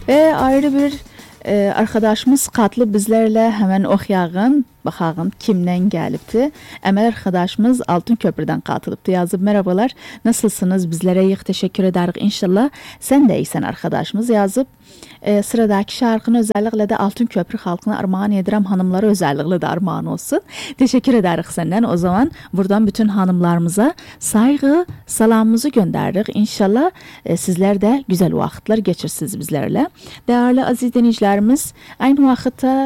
Ve ayrı bir arkadaşımız katılıb bizlerle hemen oxuyağın, baxağın kimden gəlibdi. Əməl arkadaşımız Altın Köprüdən katılıbdı, yazıb merhabalar, nasılsınız, bizlere yığ teşekkür ederiz inşallah. Sen de iyisen arkadaşımız, yazıb. Sıradaki şarkını özellikle de Altın Köprü halkına armağan edirəm, hanımlara özellikle de armağan olsun. Teşekkür ederiz senden. O zaman buradan bütün hanımlarımıza saygı, salamımızı gönderirik. İnşallah sizler de güzel vaxtlar geçirsiniz bizlerle. Değerli aziz dinleyicilerimiz, aynı vaxtda